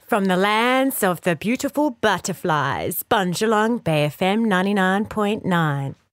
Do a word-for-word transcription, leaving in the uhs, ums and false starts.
From the lands of the beautiful butterflies, Bunjalung Bay F M ninety-nine point nine.